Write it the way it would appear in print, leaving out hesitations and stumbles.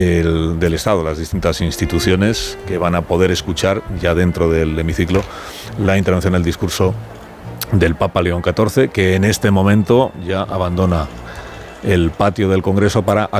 del Estado, las distintas instituciones que van a poder escuchar ya dentro del hemiciclo la intervención, el discurso del Papa León XIV, que en este momento ya abandona el patio del Congreso para